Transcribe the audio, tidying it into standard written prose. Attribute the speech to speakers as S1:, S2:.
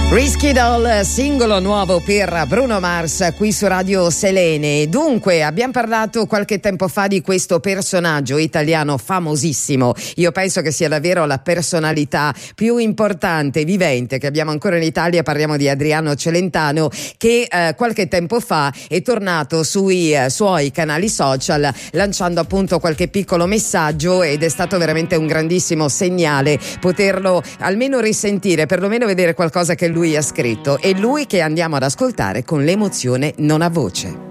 S1: Risky Doll, singolo nuovo per Bruno Mars qui su Radio Selene. Dunque, abbiamo parlato qualche tempo fa di questo personaggio italiano famosissimo. Io penso che sia davvero la personalità più importante, vivente, che abbiamo ancora in Italia. Parliamo di Adriano Celentano, che qualche tempo fa è tornato sui suoi canali social lanciando appunto qualche piccolo messaggio, ed è stato veramente un grandissimo segnale poterlo almeno risentire, perlomeno vedere qualcosa che lui ha scritto. È lui che andiamo ad ascoltare con l'emozione non ha voce.